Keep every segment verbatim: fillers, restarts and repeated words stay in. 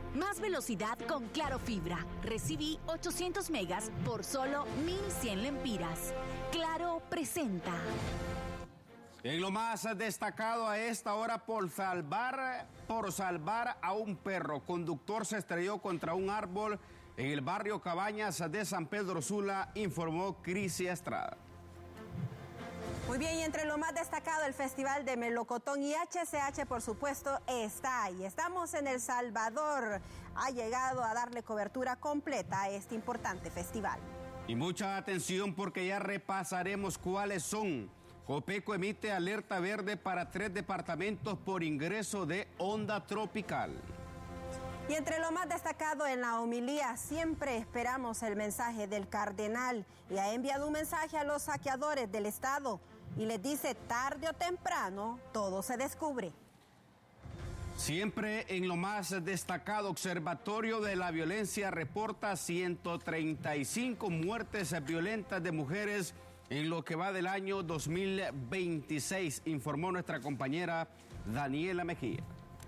Más velocidad con Claro Fibra. Recibí ochocientos megas por solo mil cien lempiras. Claro presenta. En lo más destacado a esta hora, por salvar, por salvar a un perro, conductor se estrelló contra un árbol en el barrio Cabañas de San Pedro Sula, informó Crisi Estrada. Muy bien, y entre lo más destacado, el Festival de Melocotón y H C H, por supuesto, está ahí. Estamos en El Salvador. Ha llegado a darle cobertura completa a este importante festival. Y mucha atención porque ya repasaremos cuáles son. Copeco emite alerta verde para tres departamentos por ingreso de onda tropical. Y entre lo más destacado en la homilía, siempre esperamos el mensaje del cardenal. Y ha enviado un mensaje a los saqueadores del Estado. Y les dice, tarde o temprano, todo se descubre. Siempre en lo más destacado, Observatorio de la Violencia reporta ciento treinta y cinco muertes violentas de mujeres en lo que va del año dos mil veintiséis, informó nuestra compañera Daniela Mejía.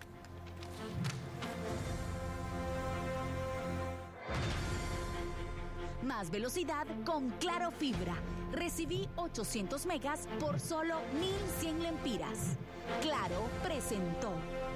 Más velocidad con Claro Fibra. Recibí ochocientos megas por solo mil cien lempiras. Claro presentó.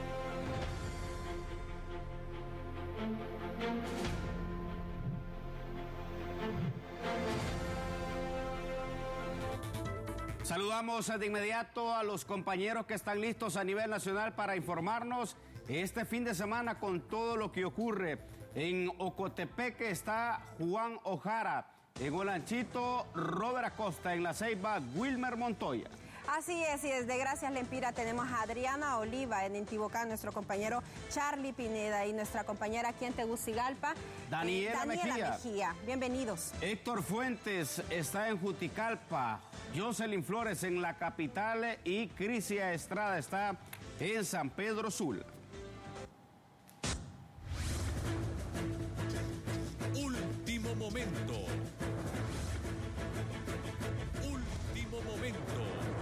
Saludamos de inmediato a los compañeros que están listos a nivel nacional para informarnos este fin de semana con todo lo que ocurre. En Ocotepeque está Juan Ojara, en Olanchito Robert Acosta, en La Ceiba Wilmer Montoya. Así es, y desde Gracias Lempira tenemos a Adriana Oliva, en Intibucán, nuestro compañero Charlie Pineda y nuestra compañera aquí en Tegucigalpa, Daniela, eh, Daniela Mejía. Mejía. Bienvenidos. Héctor Fuentes está en Juticalpa, Jocelyn Flores en la capital y Crisia Estrada está en San Pedro Sula. Último momento. Último momento.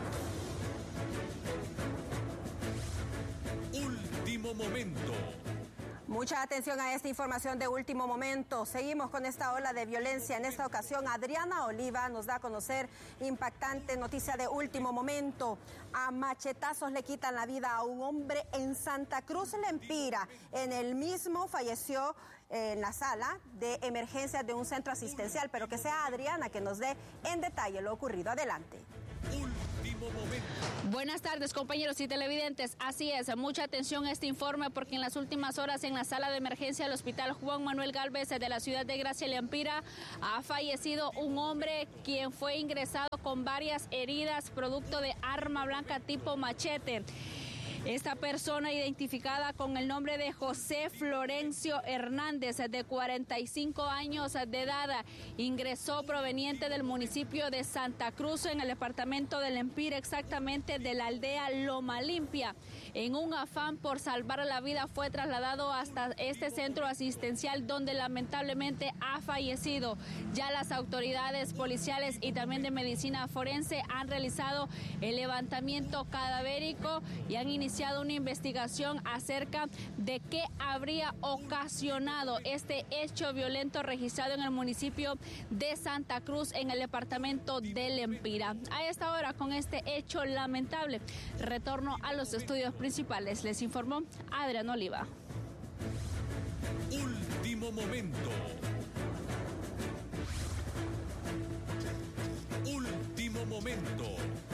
Último momento. Mucha atención a esta información de último momento. Seguimos con esta ola de violencia. En esta ocasión, Adriana Oliva nos da a conocer impactante noticia de último momento. A machetazos le quitan la vida a un hombre en Santa Cruz Lempira. En el mismo falleció en la sala de emergencias de un centro asistencial. Pero que sea Adriana que nos dé en detalle lo ocurrido. Adelante. Último momento. Buenas tardes, compañeros y televidentes. Así es, mucha atención a este informe porque en las últimas horas en la sala de emergencia del Hospital Juan Manuel Gálvez de la ciudad de Gracia Lempira ha fallecido un hombre quien fue ingresado con varias heridas producto de arma blanca tipo machete. Esta persona, identificada con el nombre de José Florencio Hernández, de cuarenta y cinco años de edad, ingresó proveniente del municipio de Santa Cruz en el departamento de Lempira, exactamente de la aldea Loma Limpia. En un afán por salvar la vida fue trasladado hasta este centro asistencial donde lamentablemente ha fallecido. Ya las autoridades policiales y también de medicina forense han realizado el levantamiento cadavérico y han iniciado una investigación acerca de qué habría ocasionado este hecho violento registrado en el municipio de Santa Cruz en el departamento de Lempira. A esta hora, con este hecho lamentable, retorno a los estudios principales. Les informó Adriana Oliva. Último momento. Último momento.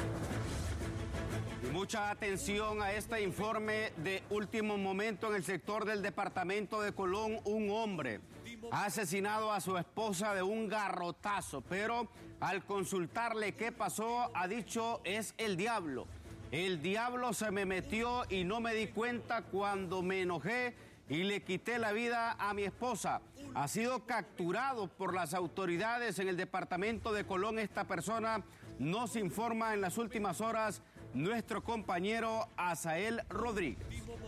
Mucha atención a este informe de último momento en el sector del departamento de Colón. Un hombre ha asesinado a su esposa de un garrotazo, pero al consultarle qué pasó, ha dicho, es el diablo. El diablo se me metió y no me di cuenta cuando me enojé y le quité la vida a mi esposa. Ha sido capturado por las autoridades en el departamento de Colón. Esta persona nos informa en las últimas horas nuestro compañero Asael Rodríguez.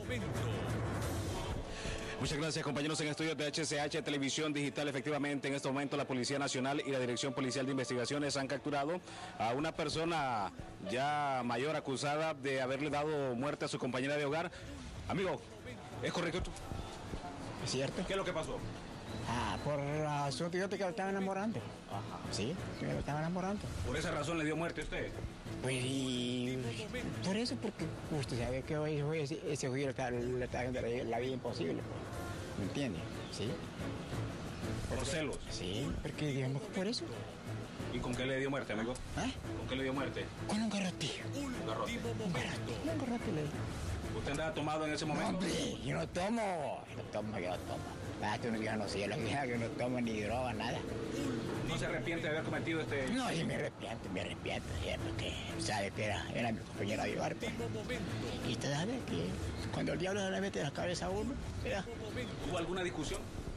Muchas gracias, compañeros en estudios de H C H Televisión Digital. Efectivamente, en este momento la Policía Nacional y la Dirección Policial de Investigaciones han capturado a una persona ya mayor acusada de haberle dado muerte a su compañera de hogar. Amigo, ¿es correcto? ¿Es cierto? ¿Qué es lo que pasó? Ah, por la asunto yo te que lo estaba enamorando. Ajá. Sí, que me lo estaba enamorando. ¿Por esa razón le dio muerte a usted? Pues y por eso, porque usted sabe que hoy, hoy ese, ese juicio le está, le está haciendo la, la vida imposible, pues. ¿Me entiende? Sí. ¿Por celos? Sí, porque digamos por eso. ¿Y con qué le dio muerte, amigo? ¿Ah? ¿Con qué le dio muerte? Con un garrotillo. Un garrote. Un garrote, un garrote le di. ¿Usted andaba tomado en ese No, momento? hombre, yo no tomo. Yo no tomo, yo no tomo. Ah, tú no, yo no sé, yo no tomo ni droga, nada. ¿No se arrepiente de haber cometido este...? No, sí me arrepiento, me arrepiento, sí, porque sabe que era, era mi compañero de llevar, pues. Y usted sabe que cuando el diablo se le mete en la cabeza a uno, ¿verdad? ¿Hubo alguna discusión?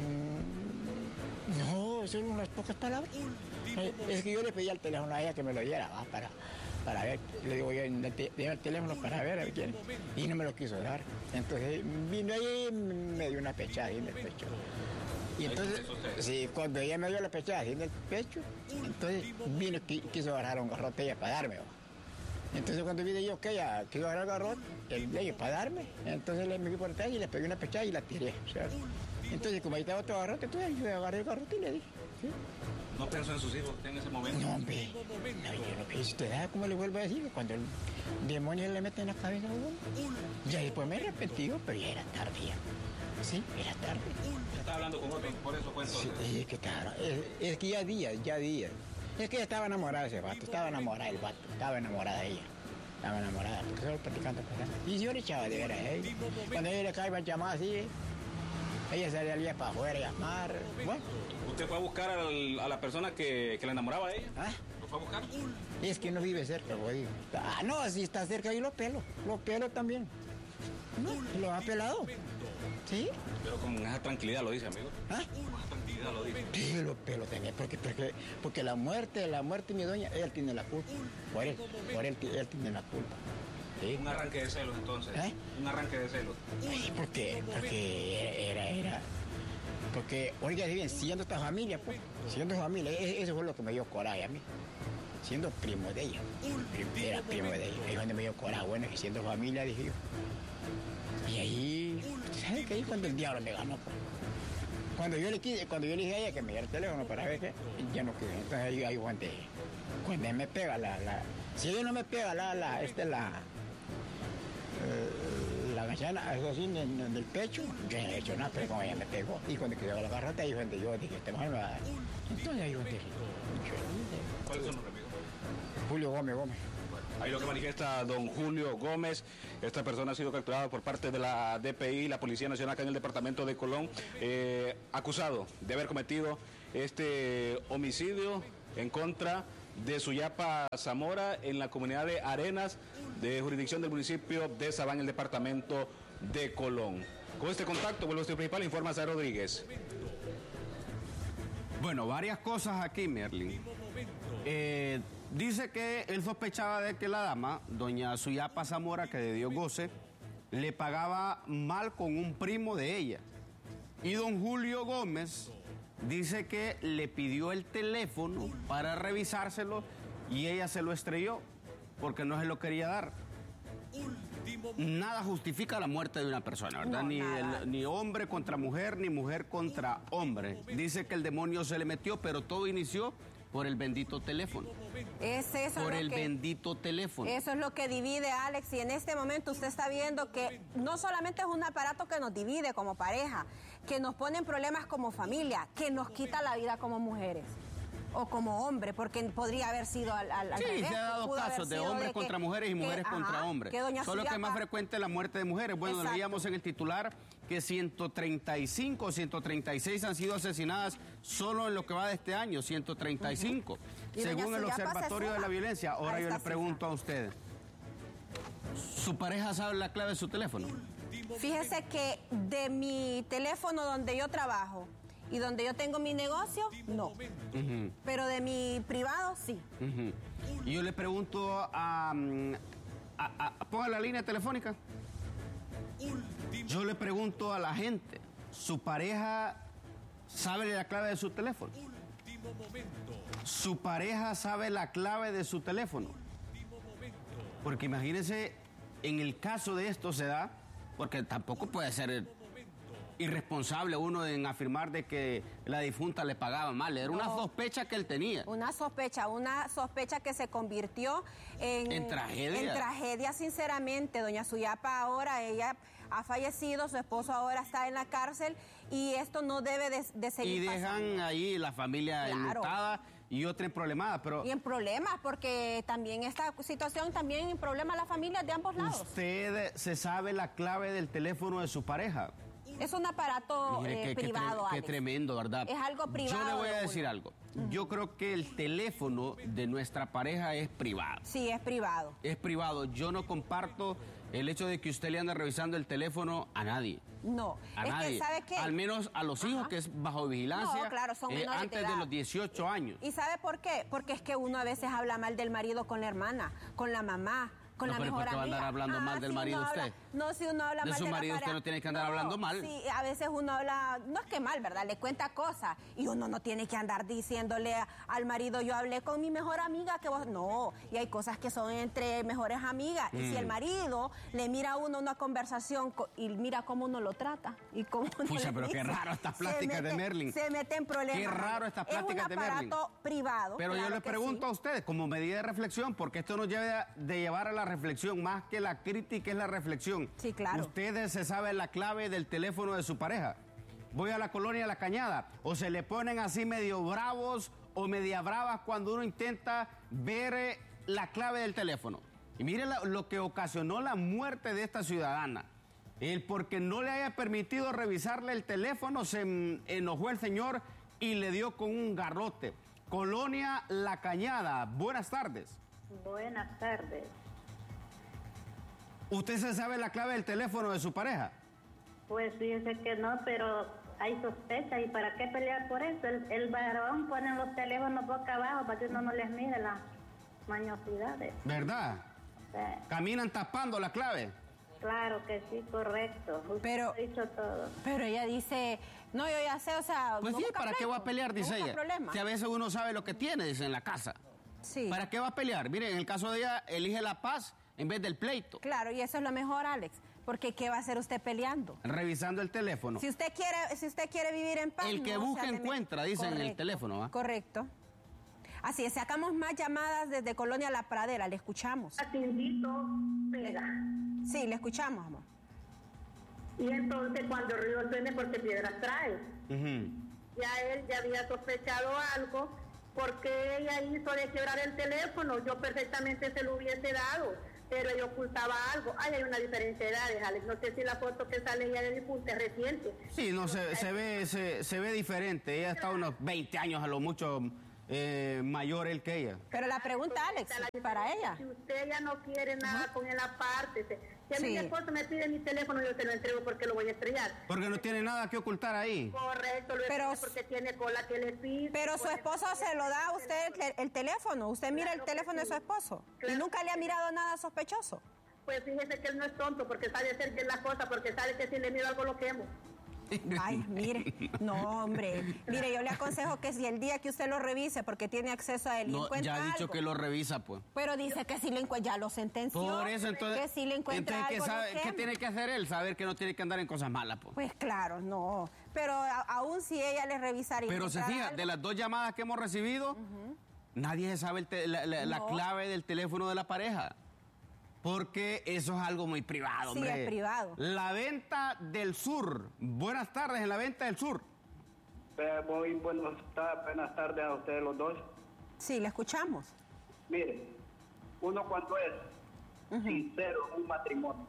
Mm, no, son unas pocas palabras. Eh, Es que yo le pedí al teléfono a ella que me lo diera, ¿va? Para, para ver. Le digo yo, déme el teléfono para ver a ver quién. Y no me lo quiso dar. Entonces vino ahí y me dio una pechada ahí en el pecho. Y entonces, sí, cuando ella me dio la pechada así en el pecho, entonces vino y quiso agarrar un garrote ella para darme. ¿va? Entonces cuando vi yo que ella quiso agarrar el garrote, el de ella para darme, entonces le metí por detrás y le pegué una pechada y la tiré. ¿Sabes? Entonces como ahí estaba otro garrote, entonces yo agarré el garrote y le di. ¿sí? ¿No pensó en sus hijos usted en ese momento? No, hombre, no, yo no pienso. ¿Usted sabe cómo le vuelvo a decir? Cuando el demonio le mete en la cabeza a uno. Ya después me he arrepentido, pero ya era tarde ya. Sí, era tarde. Estaba hablando con otro, por eso cuento. Sí, es que claro, es, es que ya días, ya días. Es que ella estaba enamorada de ese vato, estaba enamorada del vato, estaba enamorada de ella. Estaba enamorada, porque solo platicando con ella. Y yo le echaba de ver a ella. Cuando ella le caía llamar así, ella salía para afuera a llamar. Bueno. ¿Usted fue a buscar al, a la persona que, que la enamoraba a ella? ¿Ah? ¿Lo fue a buscar? Es que no vive cerca, güey. Ah, no, si está cerca yo lo pelo, lo pelo también. No, lo ha pelado. ¿Sí? Pero con esa tranquilidad lo dice, amigo. ¿Ah? Con esa tranquilidad lo dice. Sí, lo pelo también, porque, porque, porque la muerte, la muerte de mi doña, él tiene la culpa. Por él, por él, él tiene la culpa. ¿Sí? Un arranque de celos, entonces. ¿Eh? Un arranque de celos. Ay, ¿por qué? Porque era, era, era. Porque, oiga, bien, siendo esta familia, pues, siendo familia, e- eso fue lo que me dio coraje a mí. Siendo primo de ella. Era primo de ella. Ahí es donde me dio coraje, bueno, que siendo familia, dije yo. Y ahí, ¿sabes qué? Ahí cuando el diablo me ganó, pues. Cuando yo le quise, cuando yo le dije a ella que me diera el teléfono para ver qué, ya no quise. Entonces ahí, ahí cuando, cuando me pega la, la, si ella no me pega la, la, este, la, eh, la gallana, algo así en, en, en el pecho, yo no he hecho nada, pero como ella me pegó. Y cuando quedó la garrota, ahí cuando yo dije, este mujer me va a dar. Entonces ahí cuando dije, ¿Cuáles son los amigos? Julio Gómez Gómez. Ahí lo que manifiesta don Julio Gómez. Esta persona ha sido capturada por parte de la D P I, la Policía Nacional acá en el departamento de Colón, eh, acusado de haber cometido este homicidio en contra de Suyapa Zamora en la comunidad de Arenas, de jurisdicción del municipio de Sabá, en el departamento de Colón. Con este contacto, vuelvo a ser principal, informa Zay Rodríguez. Bueno, varias cosas aquí, Merlin. Eh, dice que él sospechaba de que la dama, doña Suyapa Zamora, que de Dios goce, le pagaba mal con un primo de ella. Y don Julio Gómez dice que le pidió el teléfono para revisárselo y ella se lo estrelló porque no se lo quería dar. Nada justifica la muerte de una persona, ¿verdad? No, ni, nada. el- ni hombre contra mujer, ni mujer contra hombre. Dice que el demonio se le metió, pero todo inició por el bendito teléfono. Es eso Por lo el que- bendito teléfono. Eso es lo que divide, Alex, y en este momento usted está viendo que no solamente es un aparato que nos divide como pareja, que nos pone en problemas como familia, que nos quita la vida como mujeres o como hombre, porque podría haber sido al, al, al Sí, revés. se ha dado pudo haber casos de sido hombres que- contra mujeres y que- mujeres ajá, contra hombres. que doña Solo que es más Suyapa- frecuente la muerte de mujeres. Bueno, Exacto. leíamos en el titular que ciento treinta y cinco, ciento treinta y seis han sido asesinadas solo en lo que va de este año, ciento treinta y cinco. Y doña Según el Suyapa se Observatorio de suma la Violencia. a Ahora yo esta le pregunto a usted, ¿su pareja sabe la clave de su teléfono? Fíjese que de mi teléfono donde yo trabajo y donde yo tengo mi negocio, no. Ujú. Pero de mi privado, sí. Ujú. Y yo le pregunto a, mm, a, a- ponga la línea telefónica. Yo le pregunto a la gente, ¿su pareja sabe la clave de su teléfono? ¿Su pareja sabe la clave de su teléfono? Porque imagínense, en el caso de esto se da, porque tampoco puede ser irresponsable uno en afirmar de que la difunta le pagaba mal. Era no. una sospecha que él tenía. Una sospecha, una sospecha que se convirtió en, en tragedia. En tragedia, sinceramente. Doña Suyapa ahora, ella ha fallecido, su esposo ahora está en la cárcel y esto no debe de, de seguir Y dejan pasando. ahí la familia claro. enlutada y otra en problemas, pero... Y en problemas, porque también esta situación también en problemas a las familias de ambos lados. ¿Usted se sabe la clave del teléfono de su pareja? Es un aparato Mire, eh, qué, privado, qué, Alex. qué tremendo, ¿verdad? Es algo privado. Yo le voy a decir uno. algo. Uh-huh. Yo creo que el teléfono de nuestra pareja es privado. Sí, es privado. Es privado. Yo no comparto el hecho de que usted le ande revisando el teléfono a nadie. No. A es nadie. que, ¿sabe qué? Al menos a los hijos, Ajá. que es bajo vigilancia. No, claro, son eh, menores antes de, de edad. los dieciocho años. ¿Y sabe por qué? Porque es que uno a veces habla mal del marido con la hermana, con la mamá, con no, la pero mejor ¿por qué va a amiga? andar hablando ah, mal del si marido habla, usted? No, si uno habla de mal su de marido la usted no tiene que andar no, hablando mal. Sí, a veces uno habla, no es que mal, ¿verdad? Le cuenta cosas y uno no tiene que andar diciéndole al marido, yo hablé con mi mejor amiga que vos... No, y hay cosas que son entre mejores amigas. Mm. Y si el marido le mira a uno una conversación y mira cómo uno lo trata y cómo uno Pucha, le pero dice, qué raro estas pláticas mete, de Merlin. Se mete en problemas. Qué raro estas pláticas de Merlin. Es un aparato privado. Pero claro yo les pregunto sí. a ustedes, como medida de reflexión, porque esto nos lleva de llevar a la reflexión, más que la crítica es la reflexión. Sí, claro. Ustedes se saben la clave del teléfono de su pareja. Voy a la colonia La Cañada, o se le ponen así medio bravos o media bravas cuando uno intenta ver eh, la clave del teléfono. Y miren la, lo que ocasionó la muerte de esta ciudadana. El porque no le haya permitido revisarle el teléfono, se enojó el señor y le dio con un garrote. Colonia La Cañada, buenas tardes. Buenas tardes. ¿Usted se sabe la clave del teléfono de su pareja? Pues fíjese que no, pero hay sospecha. ¿Y para qué pelear por eso? El, el varón pone los teléfonos boca abajo para que uno no les mire las mañosidades. ¿Verdad? Sí. ¿Caminan tapando la clave? Claro que sí, correcto. Usted pero, ha dicho todo. Pero ella dice, no, yo ya sé, o sea... Pues no sí, ¿para pleito, qué va a pelear? Dice no ella. Problema. Si a veces uno sabe lo que tiene, dice, en la casa. Sí. ¿Para qué va a pelear? Mire, en el caso de ella, elige la paz en vez del pleito. Claro, y eso es lo mejor, Alex. Porque ¿qué va a hacer usted peleando? Revisando el teléfono. Si usted quiere, si usted quiere vivir en paz... El que no, busca o sea, encuentra, me... dicen en el Correcto, teléfono, ¿va? Correcto. Así es, sacamos más llamadas desde Colonia La Pradera, le escuchamos. Atindito pega. Sí, le escuchamos, amor. Y entonces cuando el río suene, porque piedras trae. Uh-huh. Ya él ya había sospechado algo, porque ella hizo de quebrar el teléfono. Yo perfectamente se lo hubiese dado, pero ella ocultaba algo. Ay, hay una diferencia de edades, Alex. No sé si la foto que sale ella de difunta es reciente. Sí, no, se, se, ve, se, se ve diferente. Ella está unos veinte años a lo mucho eh, mayor él que ella. Pero la pregunta, Alex, para ella. Si usted ya no quiere nada uh-huh. con él aparte, si a mí sí. mi esposo me pide mi teléfono, yo se lo entrego porque lo voy a estrellar. Porque no tiene nada que ocultar ahí. Correcto, lo pero, porque tiene cola que le pide. Pero su esposo se lo da a usted el, el teléfono. Usted mira claro el teléfono sí. de su esposo. Claro. Y nunca le ha mirado nada sospechoso. Pues fíjese que él no es tonto, porque sabe hacer bien las cosas, porque sabe que si le miro algo lo quemo. Ay, mire, no, hombre. Mire, yo le aconsejo que si el día que usted lo revise, porque tiene acceso a él y no, encuentra ya ha dicho algo, que lo revisa, pues. Pero dice que si le encuentra, ya lo sentenció. Por eso, entonces, que si le encuentra entonces, algo, ¿qué, sabe, ¿qué tiene que hacer él? Saber que no tiene que andar en cosas malas, pues. Pues claro, no. Pero a, aún si ella le revisaría. Pero se fija, algo, de las dos llamadas que hemos recibido, uh-huh. nadie sabe el te, la, la, no. la clave del teléfono de la pareja. Porque eso es algo muy privado, sí, hombre. Sí, es privado. La Venta del Sur. Buenas tardes en La Venta del Sur. Muy buenas, buenas tardes a ustedes los dos. Sí, le escuchamos. Mire, uno cuando es uh-huh. sincero en un matrimonio,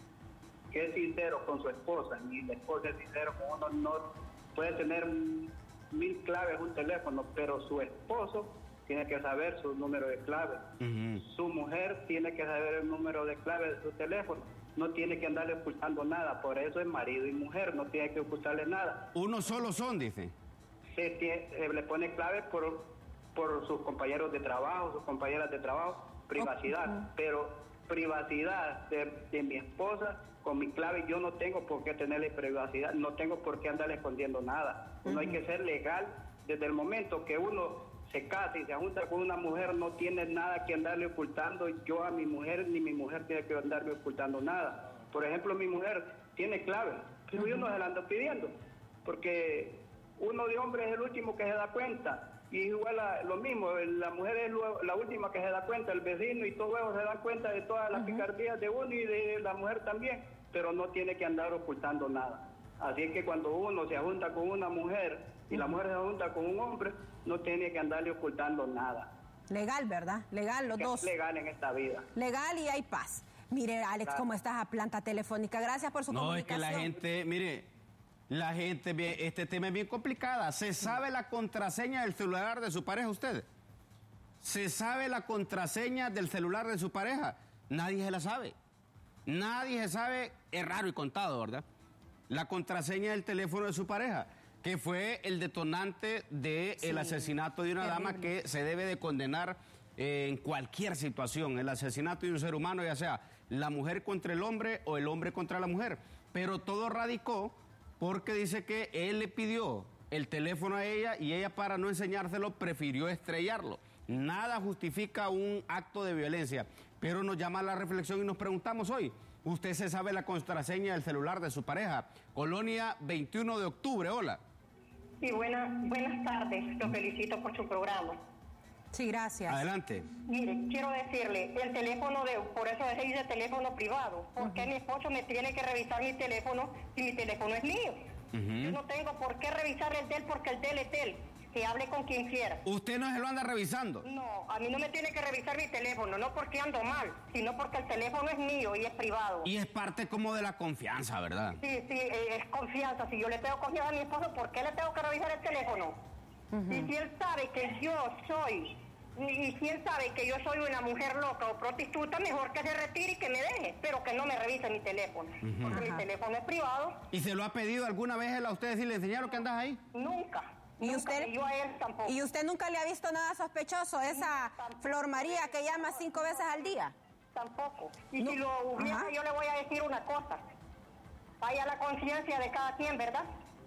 que es sincero con su esposa, y la esposa es sincero con uno, no puede tener mil claves en un teléfono, pero su esposo tiene que saber su número de clave. Uh-huh. Su mujer tiene que saber el número de clave de su teléfono. No tiene que andarle ocultando nada. Por eso es marido y mujer. No tiene que ocultarle nada. Uno solo son, dice. Se tiene, eh, le pone clave por, por sus compañeros de trabajo, sus compañeras de trabajo. Privacidad. Uh-huh. Pero privacidad de, de mi esposa, con mi clave, yo no tengo por qué tenerle privacidad. No tengo por qué andarle escondiendo nada. Uh-huh. Uno hay que ser legal desde el momento que uno se casa y se junta con una mujer, no tiene nada que andarle ocultando. Yo a mi mujer, ni mi mujer tiene que andarle ocultando nada. Por ejemplo, mi mujer tiene clave, Pero yo no se la ando pidiendo, porque uno de hombre es el último que se da cuenta. Y igual la, lo mismo, la mujer es lo, la última que se da cuenta, el vecino y todo eso se dan cuenta de todas las uh-huh. picardías de uno y de la mujer también, pero no tiene que andar ocultando nada. Así es que cuando uno se junta con una mujer y uh-huh. la mujer se junta con un hombre, no tiene que andarle ocultando nada. Legal, ¿verdad? Legal los que dos. Es legal en esta vida. Legal y hay paz. Mire, Alex, claro. ¿Cómo estás a planta telefónica? Gracias por su no, comunicación. No, es que la gente, mire... La gente, este tema es bien complicada. ¿Se sabe la contraseña del celular de su pareja usted? ¿Se sabe la contraseña del celular de su pareja? Nadie se la sabe. Nadie se sabe, es raro y contado, ¿verdad? La contraseña del teléfono de su pareja, que fue el detonante del sí, asesinato de una terrible. dama que se debe de condenar eh, en cualquier situación. El asesinato de un ser humano, ya sea la mujer contra el hombre o el hombre contra la mujer. Pero todo radicó porque dice que él le pidió el teléfono a ella y ella, para no enseñárselo, prefirió estrellarlo. Nada justifica un acto de violencia, pero nos llama a la reflexión y nos preguntamos hoy, ¿usted se sabe la contraseña del celular de su pareja? Colonia veintiuno de octubre, hola. Sí, buena, buenas tardes, los felicito por su programa. Sí, gracias. Adelante. Mire, quiero decirle, el teléfono, de, por eso se dice teléfono privado. ¿Por qué uh-huh. mi esposo me tiene que revisar mi teléfono si mi teléfono es mío? Uh-huh. Yo no tengo por qué revisar el de él porque el de él es de él. Que hable con quien quiera. ¿Usted no se lo anda revisando? No, a mí no me tiene que revisar mi teléfono, no porque ando mal, sino porque el teléfono es mío y es privado. Y es parte como de la confianza, ¿verdad? Sí, sí, es confianza. Si yo le tengo confianza a mi esposo, ¿por qué le tengo que revisar el teléfono? Uh-huh. Y si él sabe que yo soy, y si él sabe que yo soy una mujer loca o prostituta, mejor que se retire y que me deje, pero que no me revise mi teléfono, uh-huh. porque Ajá. mi teléfono es privado. ¿Y se lo ha pedido alguna vez él a usted si le enseñaron que andas ahí? Nunca. ¿Y nunca, usted, yo a él tampoco. ¿Y usted nunca le ha visto nada sospechoso? Esa tampoco. Flor María que llama cinco veces al día. Tampoco. Y no. si lo hubiera, Ajá. yo le voy a decir una cosa. Vaya la conciencia de cada quien, ¿verdad?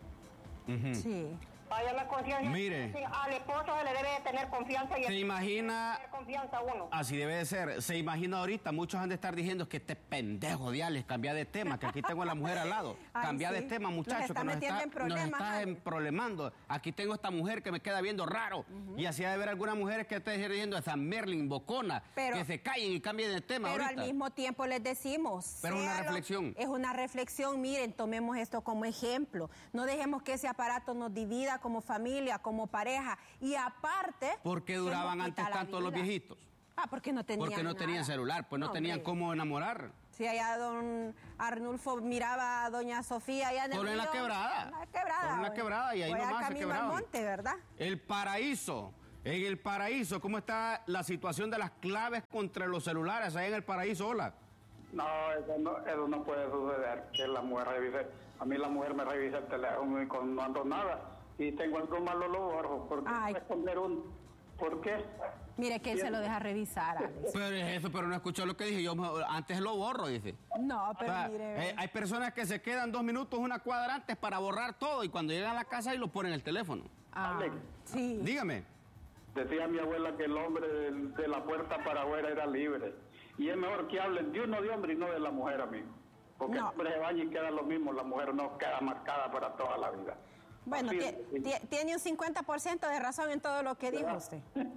Uh-huh. Sí. Vaya la conciencia. Mire. Al esposo se le debe de tener confianza. Y se imagina. Tener confianza a uno. Así debe de ser. Se imagina ahorita, muchos han de estar diciendo que este pendejo de Alex, cambia de tema, que aquí tengo a la mujer al lado. Ay, cambia sí. de tema, muchacho, que nos está, nos está emproblemando. Aquí tengo esta mujer que me queda viendo raro. Uh-huh. Y así ha de haber algunas mujeres que estén diciendo esa Merlin bocona, pero, que se callen y cambien de tema pero ahorita. Pero al mismo tiempo les decimos. Pero es una reflexión. Es una reflexión. Miren, tomemos esto como ejemplo. No dejemos que ese aparato nos divida como familia, como pareja, y aparte... ¿Por qué duraban antes tanto los viejitos? Ah, porque no tenían Porque no nada. tenían celular, pues no, no tenían hombre. cómo enamorar. Sí, allá don Arnulfo miraba a doña Sofía allá en el Solo en la quebrada. En la quebrada. Solo en la quebrada y ahí nomás se quebraban. Al monte, ¿verdad? El Paraíso. En el Paraíso, ¿cómo está la situación de las claves contra los celulares ahí en el Paraíso? Hola. No, eso no, eso no puede suceder, que la mujer revise. A mí la mujer me revisa el teléfono y cuando no ando nada. Y tengo algo malo, lo borro. ¿Por qué responder un por qué? Mire que él se lo deja revisar, Alex. Pero es eso, pero no escuchó lo que dije. Yo antes lo borro, dice. No, pero o sea, mire... Eh, hay personas que se quedan dos minutos, una cuadra antes para borrar todo y cuando llegan a la casa y lo ponen en el teléfono. Ah, Alex, sí. Dígame. Decía mi abuela que el hombre de, de la puerta para afuera era libre. Y es mejor que hablen de uno de hombre y no de la mujer, amigo. Porque no. el hombre se vaya y queda lo mismo, la mujer no queda marcada para toda la vida. Bueno, tiene un cincuenta por ciento de razón en todo lo que dijo usted.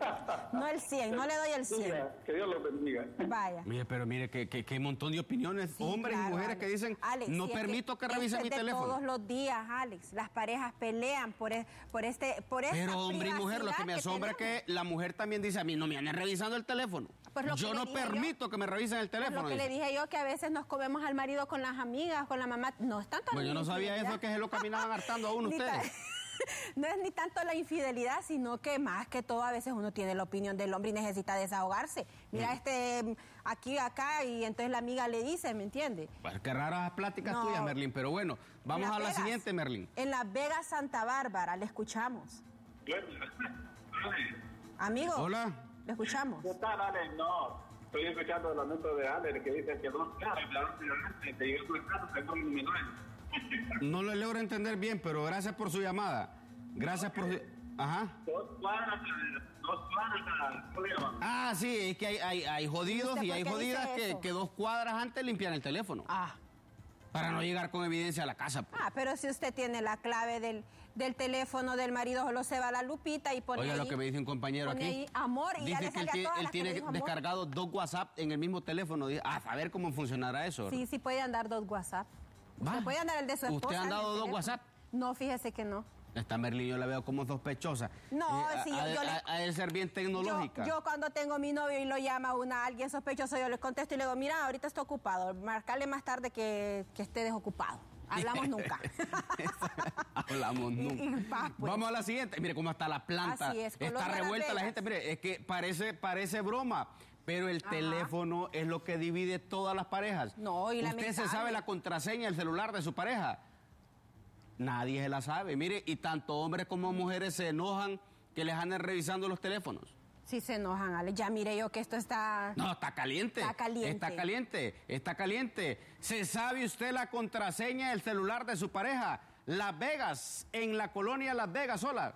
No el cien, no le doy el cien. Que Dios lo bendiga. Vaya. Mire, pero mire que, que, que hay un montón de opiniones, sí, hombres claro, y mujeres Alex. que dicen, Alex, no si permito que, que revise mi de teléfono. Todos los días, Alex, las parejas pelean por, es, por este por esta Pero hombre y mujer, lo que me asombra es que la mujer también dice, a mí no me anden revisando el teléfono. Pues yo no permito yo, que me revisen el teléfono. Pues lo que dice. le dije yo, que a veces nos comemos al marido con las amigas, con la mamá. No es tanto. Bueno, yo no sabía eso, que se lo caminaban hartando a uno ustedes. No es ni tanto la infidelidad, sino que más que todo a veces uno tiene la opinión del hombre y necesita desahogarse. Mira, mm. este, aquí, acá, y entonces la amiga le dice, ¿me entiende? Pues qué raras pláticas no. tuyas, Merlin, pero bueno, vamos a Vegas, la siguiente, Merlin. En Las Vegas, Santa Bárbara, le escuchamos. Amigo. Hola. Le escuchamos. ¿Qué tal, Ale? No, estoy escuchando el anuncio de Ale que dice que dos caras, te llegó tu estado, tengo un menor. No lo logro entender bien, pero gracias por su llamada. Gracias por su... Ajá. Dos cuadras, dos cuadras. Ah, sí, es que hay, hay, hay jodidos y hay jodidas que, que dos cuadras antes limpian el teléfono. Ah. Para no llegar con evidencia a la casa. Pues. Ah, pero si usted tiene la clave del, del teléfono del marido, solo se va a la lupita y pone Oiga ahí, lo que me dice un compañero aquí. Ahí, amor, y dice ya le que él, sale a tiene, todas él las que tiene le dijo descargado amor. dos WhatsApp en el mismo teléfono. A saber cómo funcionará eso. Sí, sí puede andar dos WhatsApp. Va. Usted puede andar el de su esposa. ¿Usted ha andado dos teléfono. WhatsApp? No, fíjese que no. Esta Merlin yo la veo como sospechosa. No, eh, sí, ha, yo ha, le... ha de ser bien tecnológica. Yo, yo cuando tengo mi novio y lo llama una alguien sospechoso, yo le contesto y le digo, mira, ahorita está ocupado, marcarle más tarde que, que esté desocupado. Hablamos nunca. Hablamos nunca. Y, y paz, pues. Vamos a la siguiente. Mire cómo está la planta. Así es, está Colonia revuelta Las la Vegas. gente. Mire, es que parece, parece broma. Pero el Ajá. teléfono es lo que divide todas las parejas. No, y ¿Usted lamentable. se sabe la contraseña del celular de su pareja? Nadie se la sabe. Mire, y tanto hombres como mujeres se enojan que les anden revisando los teléfonos. Sí se enojan, Ale. Ya mire yo que esto está... No, está caliente. Está caliente. Está caliente, está caliente. ¿Se sabe usted la contraseña del celular de su pareja? Las Vegas, en la colonia Las Vegas, hola.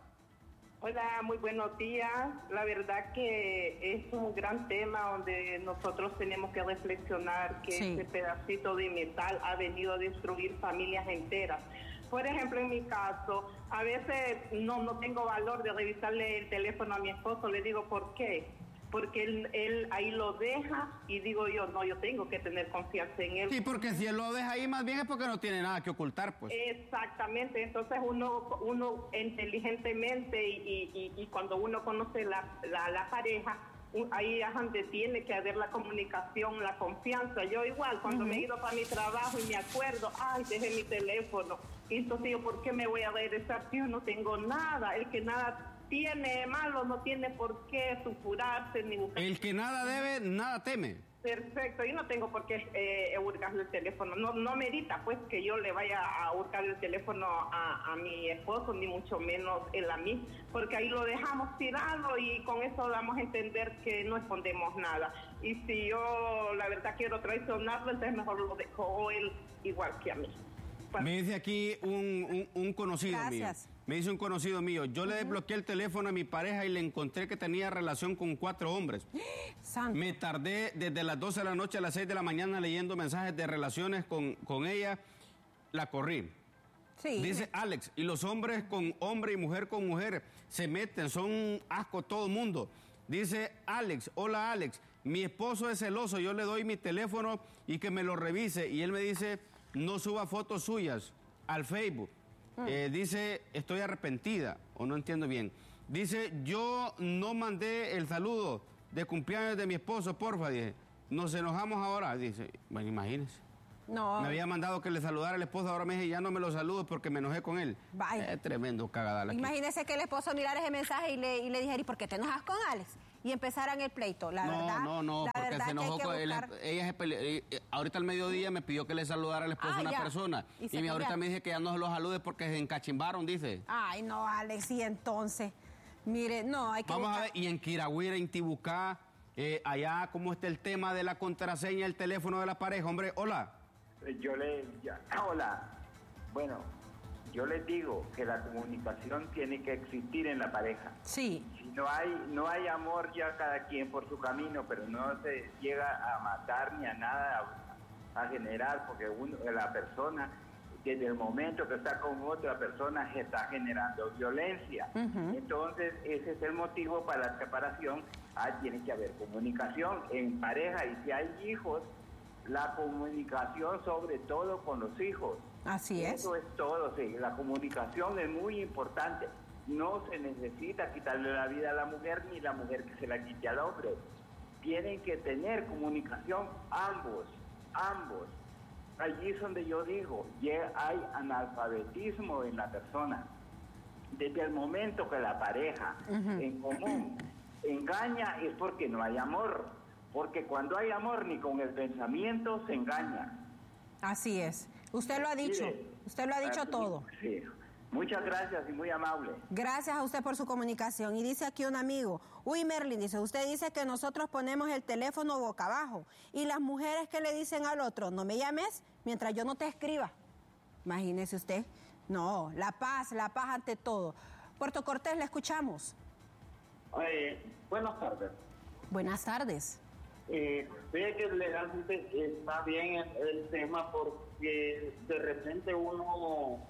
Hola, muy buenos días. La verdad que es un gran tema donde nosotros tenemos que reflexionar que Sí. este pedacito de metal ha venido a destruir familias enteras. Por ejemplo, en mi caso, a veces no, no tengo valor de revisarle el teléfono a mi esposo. Le digo, ¿por qué? Porque él, él ahí lo deja y digo yo, no, yo tengo que tener confianza en él. Sí, porque si él lo deja ahí, más bien es porque no tiene nada que ocultar, pues. Exactamente, entonces uno uno inteligentemente y, y, y cuando uno conoce la, la, la pareja, un- ahí es donde tiene que haber la comunicación, la confianza. Yo igual, cuando me he ido para mi trabajo y me acuerdo, ay, dejé mi teléfono, y entonces yo, ¿por qué me voy a regresar si yo no tengo nada? El que nada tiene malo no tiene por qué sulfurarse ni buscar... El que nada debe, nada teme. Perfecto, yo no tengo por qué eh, hurgarle el teléfono, no, no merita pues que yo le vaya a hurgar el teléfono a, a mi esposo, ni mucho menos él a mí, porque ahí lo dejamos tirado y con eso damos a entender que no escondemos nada. Y si yo la verdad quiero traicionarlo, entonces mejor lo dejo él igual que a mí. Me dice aquí un, un, un conocido Gracias. mío. Me dice un conocido mío. Yo le desbloqueé el teléfono a mi pareja y le encontré que tenía relación con cuatro hombres. Santo. Me tardé desde las doce de la noche a las seis de la mañana leyendo mensajes de relaciones con, con ella. La corrí. Sí. Dice Alex, y los hombres con hombre y mujer con mujer se meten, son un asco todo el mundo. Dice Alex, hola Alex, mi esposo es celoso, yo le doy mi teléfono y que me lo revise. Y él me dice, no suba fotos suyas al Facebook. Eh, dice, estoy arrepentida, o no entiendo bien. Dice, yo no mandé el saludo de cumpleaños de mi esposo, porfa, dije. Nos enojamos ahora, dice. Bueno, imagínese. No. Me había mandado que le saludara al esposo, ahora me dice, ya no me lo saludo porque me enojé con él. Vaya. Es tremendo cagadal aquí. Imagínese que el esposo mirara ese mensaje y le, y le dijera, ¿y por qué te enojas con Alex? Y empezaran el pleito, la no, verdad. no, no, la porque verdad se que hay enojó que con él. buscar- Ella se pele- eh, eh, ahorita al mediodía me pidió que le saludara al esposo Ah, a una ya. persona. Y Y, se mi ahorita pelearon. me dice que ya no se lo salude porque se encachimbaron, dice. Ay, no, Alex, y entonces, mire, no, hay que Vamos a buscar- ver, y en Quiragüira, en Tibucá, eh, allá, ¿cómo está el tema de la contraseña del teléfono de la pareja? Hombre, hola. Yo le... ya- hola. Bueno, yo les digo que la comunicación tiene que existir en la pareja. Sí. Si no hay, no hay amor, ya cada quien por su camino, pero no se llega a matar ni a nada, a, a generar, porque uno, la persona, desde el momento que está con otra persona, se está generando violencia. Ujú. Entonces, ese es el motivo para la separación. Ah, tiene que haber comunicación en pareja, y si hay hijos, la comunicación sobre todo con los hijos. Así es. Eso es todo, sí. La comunicación es muy importante. No se necesita quitarle la vida a la mujer ni la mujer que se la quite al hombre. Tienen que tener comunicación ambos, ambos. Allí es donde yo digo, ya hay analfabetismo en la persona. Desde el momento que la pareja en común engaña es porque no hay amor. Porque cuando hay amor ni con el pensamiento se engaña. Así es. Usted lo ha dicho, Mire, usted lo ha dicho ah, todo. Sí. Muchas gracias y muy amable. Gracias a usted por su comunicación. Y dice aquí un amigo, uy Merlin, dice, usted dice que nosotros ponemos el teléfono boca abajo y las mujeres que le dicen al otro, no me llames mientras yo no te escriba. Imagínese usted. No, la paz, la paz ante todo. Puerto Cortés, le escuchamos. Eh, buenas tardes. Buenas tardes. Eh, sé que legalmente está bien el, el tema porque de repente uno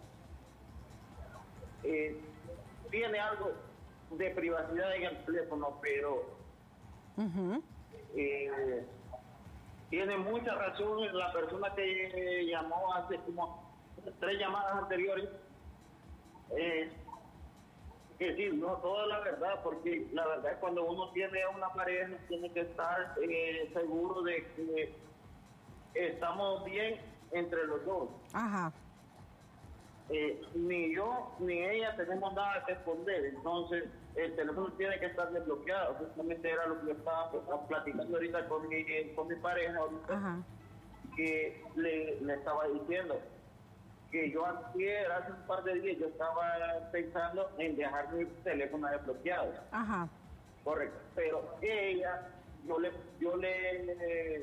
eh, tiene algo de privacidad en el teléfono, pero uh-huh. eh, tiene mucha razón la persona que llamó hace como tres llamadas anteriores. Eh, que sí, no toda la verdad, porque la verdad es cuando uno tiene una pareja tiene que estar eh, seguro de que estamos bien entre los dos. Ajá. Eh, ni yo ni ella tenemos nada que esconder, entonces el teléfono tiene que estar desbloqueado. Justamente era lo que yo estaba platicando ahorita con mi, con mi pareja ahorita. Ajá. Que le, le estaba diciendo que yo ayer, hace un par de días, yo estaba pensando en dejar mi teléfono desbloqueado. Ajá. Correcto. Pero ella, yo le, yo le,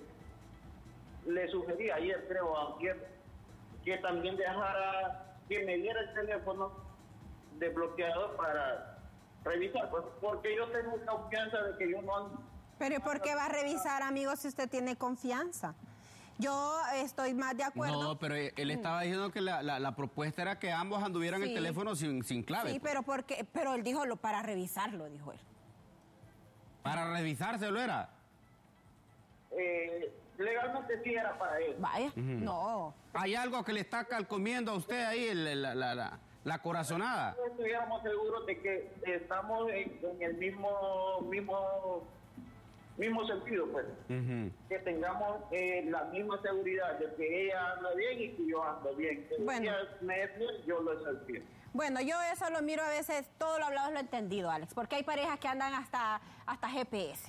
le sugerí ayer, creo, ayer, que también dejara, que me diera el teléfono desbloqueado para revisar, pues, porque yo tengo confianza de que yo no ando. Pero ¿por qué va a revisar, amigo, si usted tiene confianza? Yo estoy más de acuerdo. No, pero él estaba diciendo que la, la, la propuesta era que ambos anduvieran sí. el teléfono sin, sin clave. Sí, pues. pero porque, pero él dijo lo para revisarlo, dijo él. ¿Para revisárselo era? Eh, legalmente sí era para él. Vaya, uh-huh. no. ¿Hay algo que le está calcomiendo a usted ahí, el, la, la, la, la corazonada? No estuviéramos seguros de que estamos en, en el mismo... mismo mismo sentido, pues, uh-huh. que tengamos eh, la misma seguridad de que ella anda bien y que yo ando bien. Que bueno. ella me es bien, yo lo soy bien. Bueno, yo eso lo miro a veces, todo lo hablado lo he entendido, Alex, porque hay parejas que andan hasta, hasta G P S.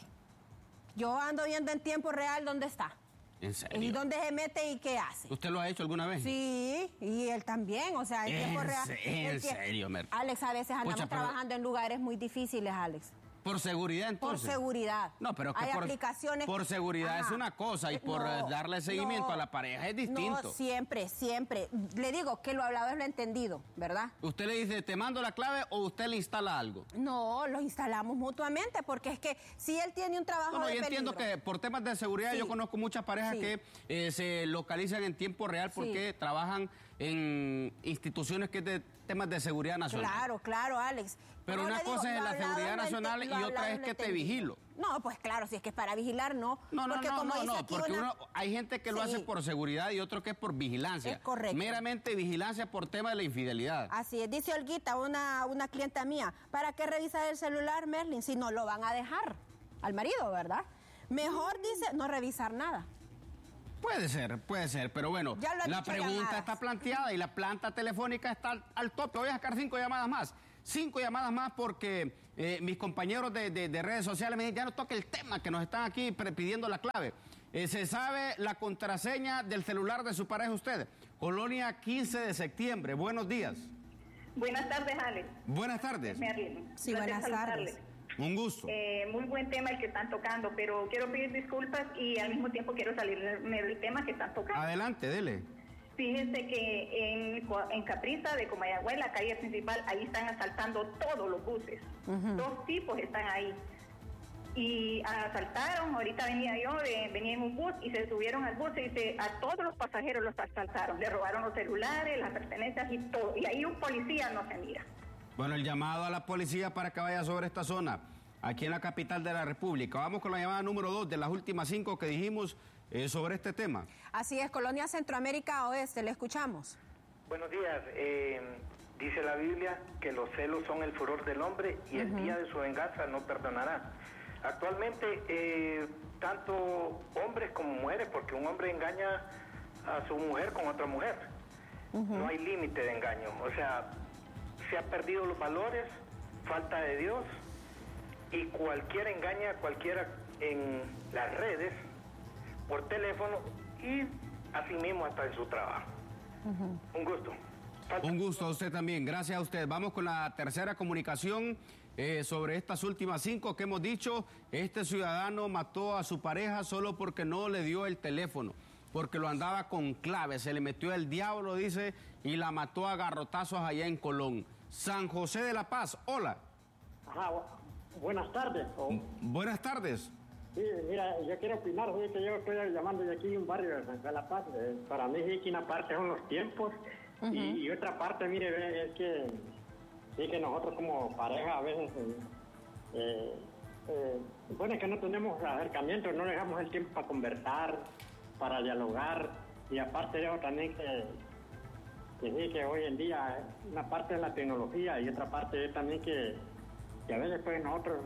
Yo ando viendo en tiempo real dónde está. ¿En serio? Y dónde se mete y qué hace. ¿Usted lo ha hecho alguna vez? Sí, y él también, o sea, en tiempo real. ¿En serio, Mer? Alex, a veces andamos Pucha, trabajando pero... en lugares muy difíciles, Alex. ¿Por seguridad, entonces? Por seguridad. No, pero que hay por, aplicaciones... por seguridad Ajá. es una cosa y por no, darle seguimiento no, a la pareja es distinto. No, siempre, siempre. Le digo que lo hablado es lo entendido, ¿verdad? ¿Usted le dice, te mando la clave o usted le instala algo? No, lo instalamos mutuamente porque es que si él tiene un trabajo no, no, de yo peligro... entiendo que por temas de seguridad sí. yo conozco muchas parejas sí. que eh, se localizan en tiempo real porque sí. trabajan en instituciones que es de temas de seguridad nacional. Claro, claro, Alex. Pero una digo, cosa es la seguridad nacional y otra es que te vigilo. No, pues claro, si es que es para vigilar, no. No, no, porque no, como no, dice no aquí porque una... uno, hay gente que lo sí. hace por seguridad y otro que es por vigilancia. Es correcto. Meramente vigilancia por tema de la infidelidad. Así es, dice Olguita, una, una clienta mía, ¿para qué revisar el celular, Merlin, si no lo van a dejar al marido, verdad? Mejor, dice, no revisar nada. Puede ser, puede ser, pero bueno, la pregunta llamadas. está planteada y la planta telefónica está al, al tope. Voy a sacar cinco llamadas más. Cinco llamadas más porque eh, mis compañeros de, de, de redes sociales me dicen, ya no toque el tema, que nos están aquí pidiendo la clave. Eh, ¿Se sabe la contraseña del celular de su pareja usted? Colonia quince de septiembre, buenos días. Buenas tardes, Alex. Buenas tardes. Merlin. Sí, buenas tardes. Un gusto. Eh, muy buen tema el que están tocando, pero quiero pedir disculpas y al mismo tiempo quiero salirme del tema que están tocando. Adelante, dele. Fíjense que en, en Capriza de Comayagüe, la calle principal, ahí están asaltando todos los buses. Uh-huh. Dos tipos están ahí. Y asaltaron, ahorita venía yo, de, venía en un bus y se subieron al bus y se, a todos los pasajeros los asaltaron. Le robaron los celulares, las pertenencias y todo. Y ahí un policía no se mira. Bueno, el llamado a la policía para que vaya sobre esta zona, aquí en la capital de la República. Vamos con la llamada número dos de las últimas cinco que dijimos eh, sobre este tema. Así es, Colonia Centroamérica Oeste, le escuchamos. Buenos días. Eh, dice la Biblia que los celos son el furor del hombre y uh-huh. el día de su venganza no perdonará. Actualmente, eh, tanto hombres como mujeres, porque un hombre engaña a su mujer con otra mujer. Uh-huh. No hay límite de engaño. O sea, se han perdido los valores, falta de Dios, y cualquiera engaña a cualquiera en las redes, por teléfono y así mismo hasta en su trabajo. Uh-huh. Un gusto. Falta... Un gusto a usted también, gracias a usted. Vamos con la tercera comunicación eh, sobre estas últimas cinco que hemos dicho. Este ciudadano mató a su pareja solo porque no le dio el teléfono, porque lo andaba con clave, se le metió el diablo, dice, y la mató a garrotazos allá en Colón. San José de la Paz, hola. Ajá, buenas tardes. Oh. Buenas tardes. Sí, mira, yo quiero opinar, oye, que yo estoy llamando de aquí un barrio de San La Paz. Eh, para mí sí que una parte son los tiempos uh-huh. y, y otra parte, mire, es que sí que nosotros como pareja a veces, eh, eh, bueno, es que no tenemos acercamiento, no dejamos el tiempo para conversar, para dialogar, y aparte de eso también que, que sí que hoy en día una parte es la tecnología y otra parte es también que, que a veces pues nosotros...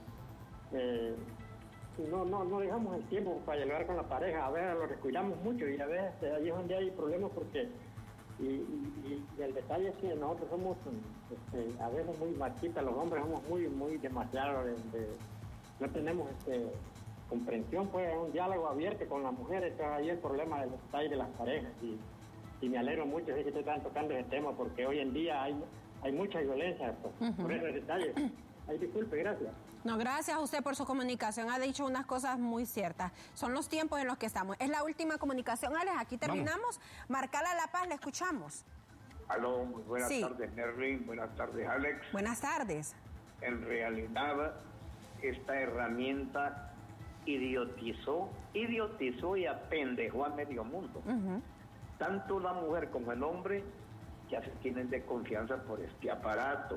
Eh, No, no, no dejamos el tiempo para dialogar con la pareja, a veces lo descuidamos mucho y a veces ahí es donde hay problemas porque y, y, y el detalle es que nosotros somos este, a veces muy machistas, los hombres somos muy, muy demasiado, de, de, no tenemos este, comprensión, pues un diálogo abierto con las mujeres, entonces ahí el problema del detalle de las parejas y, y me alegro mucho de que están tocando ese tema porque hoy en día hay, hay mucha violencia pues, uh-huh. por ese detalle. Ay, disculpe, gracias. No, gracias a usted por su comunicación. Ha dicho unas cosas muy ciertas. Son los tiempos en los que estamos. Es la última comunicación, Alex. Aquí terminamos. Marcala La Paz, le escuchamos. Aló, muy buenas sí. tardes, Nerry. Buenas tardes, Alex. Buenas tardes. En realidad, esta herramienta idiotizó, idiotizó y apendejó a medio mundo. Uh-huh. Tanto la mujer como el hombre ya se tienen de confianza por este aparato.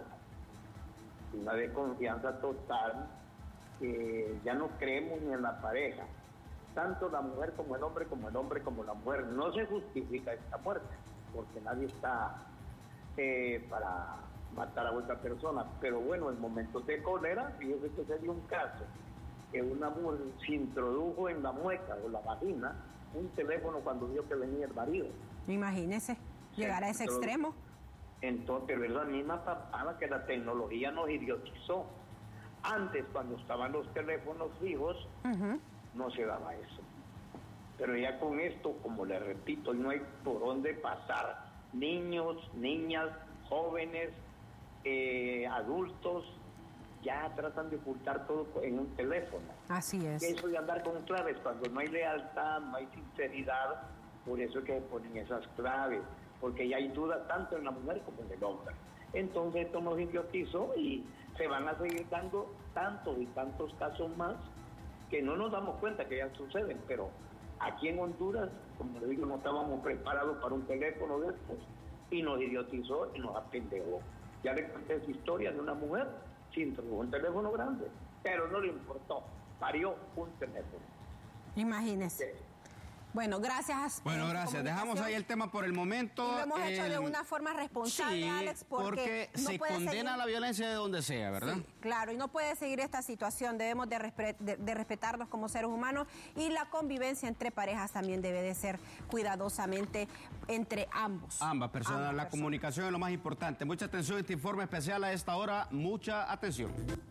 Una desconfianza total, que ya no creemos ni en la pareja. Tanto la mujer como el hombre, como el hombre como la mujer. No se justifica esta muerte, porque nadie está eh, para matar a otra persona. Pero bueno, en momentos de cólera, fíjese que se dio un caso, que una mujer se introdujo en la mueca o la vagina un teléfono cuando vio que venía el marido. Imagínese, llegar a ese extremo. Entonces, pero es la misma papada que la tecnología nos idiotizó. Antes, cuando estaban los teléfonos fijos, uh-huh. no se daba eso. Pero ya con esto, como le repito, no hay por dónde pasar. Niños, niñas, jóvenes, eh, adultos, ya tratan de ocultar todo en un teléfono. Así es. Eso de andar con claves, cuando no hay lealtad, no hay sinceridad, por eso es que se ponen esas claves. Porque ya hay duda tanto en la mujer como en el hombre. Entonces esto nos idiotizó y se van a seguir dando tantos y tantos casos más que no nos damos cuenta que ya suceden, pero aquí en Honduras, como le digo, no estábamos preparados para un teléfono de estos y nos idiotizó y nos apendejó. Ya le conté esa historia de una mujer, sí introdujo un teléfono grande, pero no le importó, parió un teléfono. Imagínese. Sí. Bueno, gracias. Bueno, gracias. Dejamos ahí el tema por el momento. Y lo hemos eh, hecho de una forma responsable, sí, Alex, porque, porque no se puede condena seguir... la violencia de donde sea, ¿verdad? Sí, claro, y no puede seguir esta situación. Debemos de, respe de, de respetarnos como seres humanos y la convivencia entre parejas también debe de ser cuidadosamente entre ambos. Ambas personas. Ambas la personas. Comunicación es lo más importante. Mucha atención a este informe especial a esta hora. Mucha atención.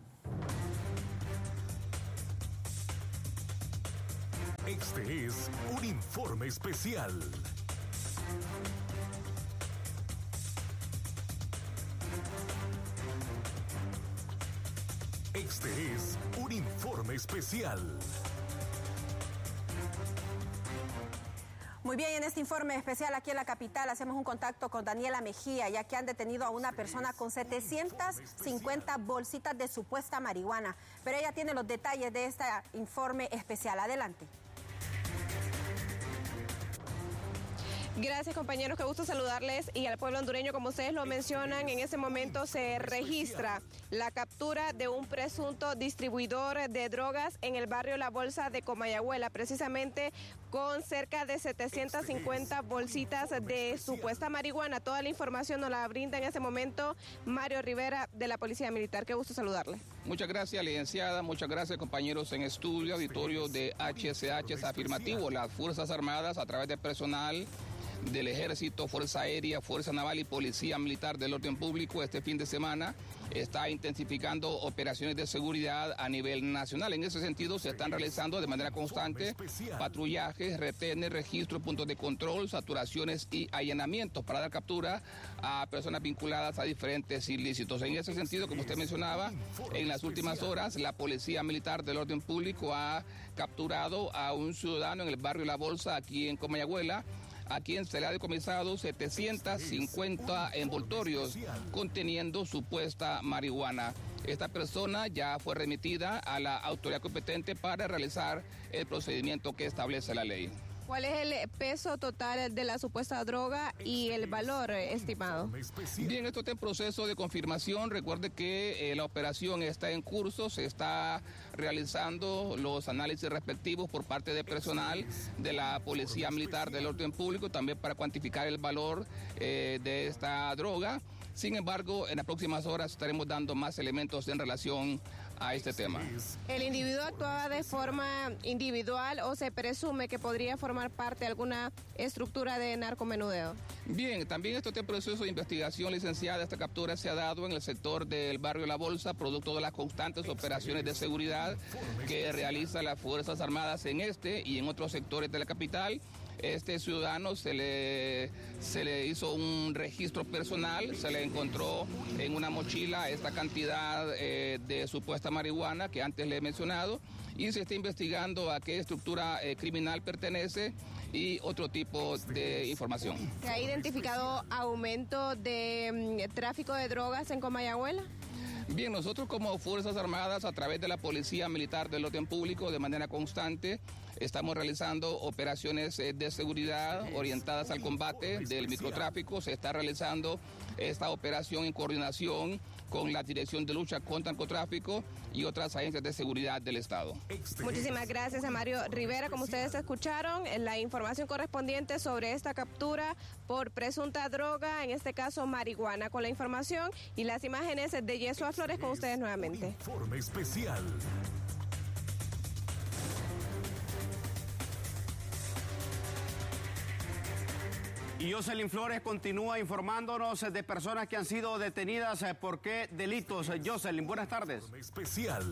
Este es un informe especial. Este es un informe especial. Muy bien, en este informe especial aquí en la capital hacemos un contacto con Daniela Mejía, ya que han detenido a una persona con setecientas cincuenta bolsitas de supuesta marihuana. Pero ella tiene los detalles de este informe especial. Adelante. Gracias, compañeros, qué gusto saludarles. Y al pueblo hondureño, como ustedes lo mencionan, en ese momento se registra la captura de un presunto distribuidor de drogas en el barrio La Bolsa de Comayagüela, precisamente con cerca de setecientas cincuenta bolsitas de supuesta marihuana. Toda la información nos la brinda en ese momento Mario Rivera de la Policía Militar. Qué gusto saludarle. Muchas gracias, licenciada. Muchas gracias, compañeros en estudio, auditorio de H S H. Es afirmativo. Las Fuerzas Armadas, a través de personal del Ejército, Fuerza Aérea, Fuerza Naval y Policía Militar del Orden Público, este fin de semana está intensificando operaciones de seguridad a nivel nacional. En ese sentido, se están realizando de manera constante patrullajes, retenes, registros, puntos de control, saturaciones y allanamientos para dar captura a personas vinculadas a diferentes ilícitos. En ese sentido, como usted mencionaba, en las últimas horas, la Policía Militar del Orden Público ha capturado a un ciudadano en el barrio La Bolsa, aquí en Comayagüela, a quien se le ha decomisado setecientos cincuenta envoltorios conteniendo supuesta marihuana. Esta persona ya fue remitida a la autoridad competente para realizar el procedimiento que establece la ley. ¿Cuál es el peso total de la supuesta droga y el valor estimado? Bien, esto está en proceso de confirmación. Recuerde que eh, la operación está en curso, se está realizando los análisis respectivos por parte de personal de la Policía Militar del Orden Público, también para cuantificar el valor eh, de esta droga. Sin embargo, en las próximas horas estaremos dando más elementos en relación a este tema. ¿El individuo actuaba de forma individual o se presume que podría formar parte de alguna estructura de narcomenudeo? Bien, también esto está en proceso de investigación, licenciada. Esta captura se ha dado en el sector del barrio La Bolsa, producto de las constantes operaciones de seguridad que realizan las Fuerzas Armadas en este y en otros sectores de la capital. Este ciudadano se le, se le hizo un registro personal, se le encontró en una mochila esta cantidad eh, de supuesta marihuana que antes le he mencionado y se está investigando a qué estructura eh, criminal pertenece y otro tipo de información. ¿Se ha identificado aumento de um, tráfico de drogas en Comayagüela? Bien, nosotros como Fuerzas Armadas, a través de la Policía Militar del Orden Público, de manera constante, estamos realizando operaciones de seguridad orientadas al combate del microtráfico. Se está realizando esta operación en coordinación con la Dirección de Lucha contra el Narcotráfico y otras agencias de seguridad del Estado. Muchísimas gracias a Mario Rivera. Como ustedes escucharon, la información correspondiente sobre esta captura por presunta droga, en este caso marihuana, con la información y las imágenes de Yesua Flores con ustedes nuevamente. Informe especial. Y Jocelyn Flores continúa informándonos de personas que han sido detenidas. ¿Por qué delitos? Jocelyn, buenas tardes. Especial.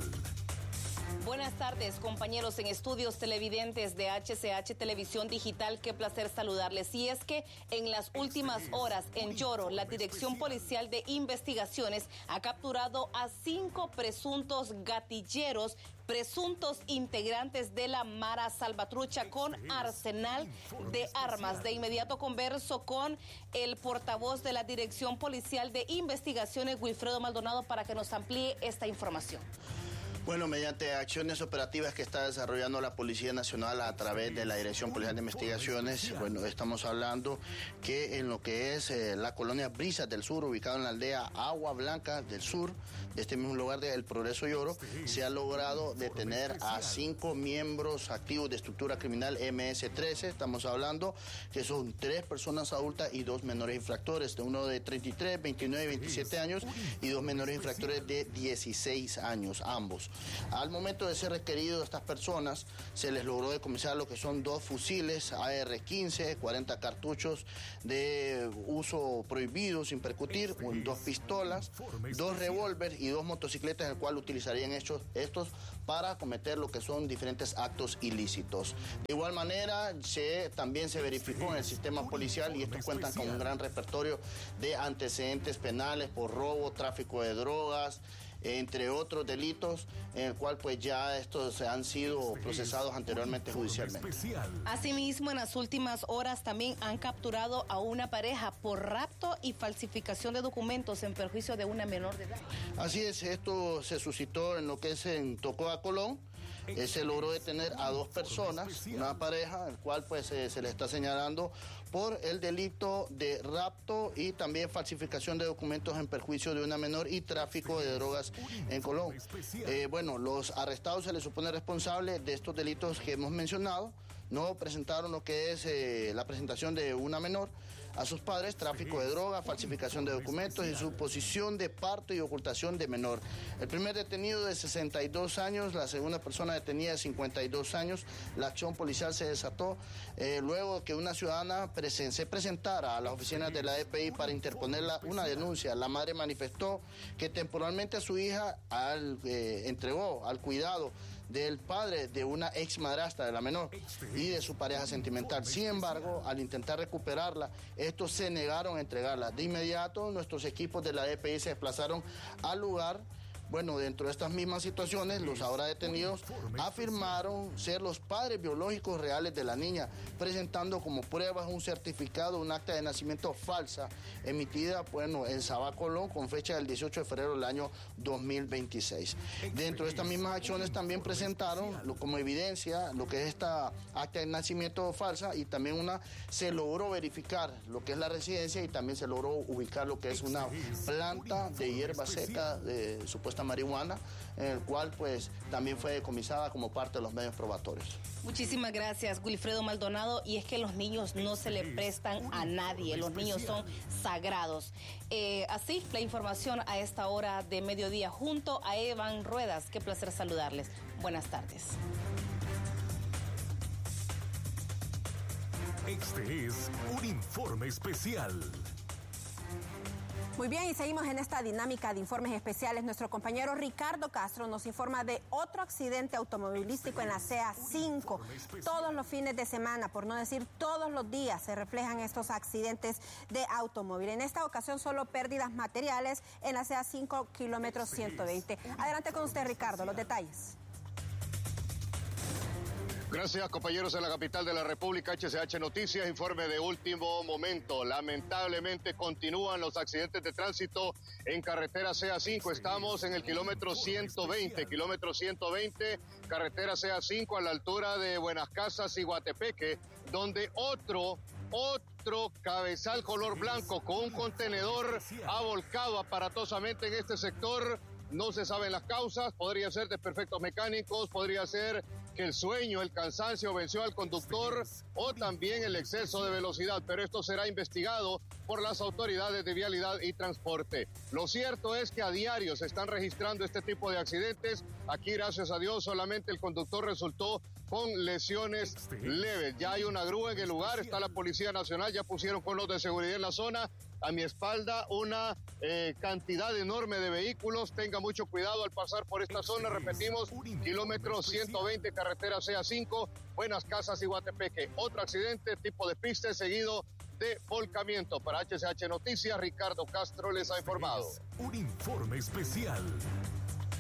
Buenas tardes, compañeros en estudios televidentes de H C H Televisión Digital. Qué placer saludarles. Y es que en las últimas horas en Lloro, la Dirección Policial de Investigaciones ha capturado a cinco presuntos gatilleros, presuntos integrantes de la Mara Salvatrucha con arsenal de armas. De inmediato converso con el portavoz de la Dirección Policial de Investigaciones, Wilfredo Maldonado, para que nos amplíe esta información. Bueno, mediante acciones operativas que está desarrollando la Policía Nacional a través de la Dirección Policial de Investigaciones, bueno, estamos hablando que en lo que es eh, la colonia Brisas del Sur, ubicado en la aldea Agua Blanca del Sur, de este mismo lugar de El Progreso Lloro, se ha logrado detener a cinco miembros activos de estructura criminal eme ese trece. Estamos hablando que son tres personas adultas y dos menores infractores, uno de treinta y tres, veintinueve y veintisiete años y dos menores infractores de dieciséis años, ambos. Al momento de ser requerido a estas personas, se les logró decomisar lo que son dos fusiles A R quince, cuarenta cartuchos de uso prohibido sin percutir, dos pistolas, dos revólveres y dos motocicletas, el cual utilizarían estos, estos para cometer lo que son diferentes actos ilícitos. De igual manera, se, también se verificó en el sistema policial, y estos cuentan con un gran repertorio de antecedentes penales por robo, tráfico de drogas, entre otros delitos, en el cual pues ya estos han sido procesados anteriormente judicialmente. Asimismo, en las últimas horas también han capturado a una pareja por rapto y falsificación de documentos en perjuicio de una menor de edad. Así es, esto se suscitó en lo que es en Tocoa, Colón. Eh, se logró detener a dos personas, una pareja, el cual pues eh, se le está señalando por el delito de rapto y también falsificación de documentos en perjuicio de una menor y tráfico de drogas en Colón. Eh, bueno, los arrestados se les supone responsables de estos delitos que hemos mencionado. No presentaron lo que es eh, la presentación de una menor a sus padres, tráfico de droga, falsificación de documentos y suposición de parto y ocultación de menor. El primer detenido de sesenta y dos años, la segunda persona detenida de cincuenta y dos años. La acción policial se desató eh, luego que una ciudadana presen se presentara a las oficinas de la D P I para interponer la, una denuncia. La madre manifestó que temporalmente a su hija al, eh, entregó al cuidado del padre de una ex madrastra de la menor y de su pareja sentimental. Sin embargo, al intentar recuperarla, estos se negaron a entregarla. De inmediato, nuestros equipos de la D P I se desplazaron al lugar Bueno, dentro de estas mismas situaciones, los ahora detenidos afirmaron ser los padres biológicos reales de la niña, presentando como pruebas un certificado, un acta de nacimiento falsa, emitida, bueno, en Sabá, Colón, con fecha del dieciocho de febrero del año dos mil veintiséis. Dentro de estas mismas acciones también presentaron lo, como evidencia lo que es esta acta de nacimiento falsa, y también una se logró verificar lo que es la residencia y también se logró ubicar lo que es una planta de hierba seca de supuesta marihuana, en el cual pues también fue decomisada como parte de los medios probatorios. Muchísimas gracias, Wilfredo Maldonado. Y es que los niños no se le prestan a nadie, los niños son sagrados. Eh, así, la información a esta hora de mediodía junto a Evan Ruedas. Qué placer saludarles. Buenas tardes. Este es un informe especial. Muy bien, y seguimos en esta dinámica de informes especiales. Nuestro compañero Ricardo Castro nos informa de otro accidente automovilístico en la C A cinco. Todos los fines de semana, por no decir todos los días, se reflejan estos accidentes de automóvil. En esta ocasión solo pérdidas materiales en la C A cinco, kilómetro ciento veinte. Adelante con usted, Ricardo, los detalles. Gracias, compañeros, en la capital de la República. H C H Noticias, informe de último momento. Lamentablemente continúan los accidentes de tránsito en carretera C A cinco. Estamos en el kilómetro ciento veinte, kilómetro ciento veinte, carretera C A cinco, a la altura de Buenas Casas y Guatepeque, donde otro, otro cabezal color blanco con un contenedor ha volcado aparatosamente en este sector. No se saben las causas, podría ser desperfectos mecánicos, podría ser que el sueño, el cansancio venció al conductor o también el exceso de velocidad, pero esto será investigado por las autoridades de vialidad y transporte. Lo cierto es que a diario se están registrando este tipo de accidentes. Aquí, gracias a Dios, solamente el conductor resultó con lesiones leves. Ya hay una grúa en el lugar, está la Policía Nacional, ya pusieron conos de seguridad en la zona. A mi espalda una eh, cantidad enorme de vehículos. Tenga mucho cuidado al pasar por esta zona. Repetimos, kilómetro ciento veinte, carretera C A cinco, Buenas Casas y Guatepeque. Otro accidente, tipo de piste, seguido de volcamiento. Para H C H Noticias, Ricardo Castro les ha informado. Un informe especial.